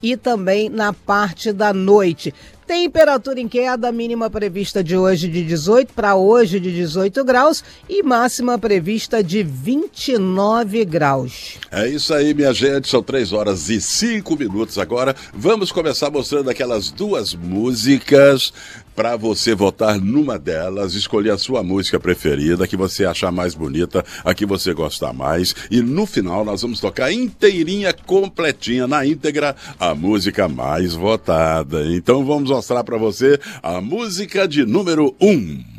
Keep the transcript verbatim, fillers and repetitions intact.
e também na parte da noite. Temperatura em queda, mínima prevista de hoje de dezoito para hoje de dezoito graus e máxima prevista de vinte e nove graus. É isso aí, minha gente, são três horas e cinco minutos agora. Vamos começar mostrando aquelas duas músicas para você votar numa delas, escolher a sua música preferida, a que você achar mais bonita, a que você gostar mais. E no final nós vamos tocar inteirinha, completinha, na íntegra, a música mais votada. Então vamos mostrar para você a música de número um.